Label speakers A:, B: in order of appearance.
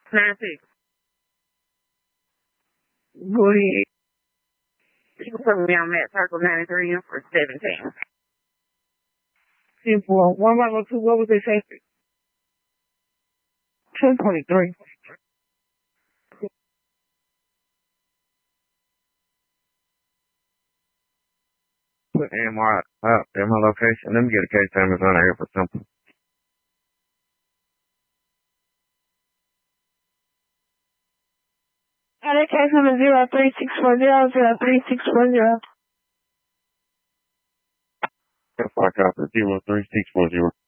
A: 9-6. Go ahead. You can put me on that circle 93 for 17. 10-4. What about number 2? What was it, safety? 10-23.
B: Put MR up in my location. Let me get a case Amazon here for simple.
C: That case number 03640, 03640.
B: That's like out for 03640.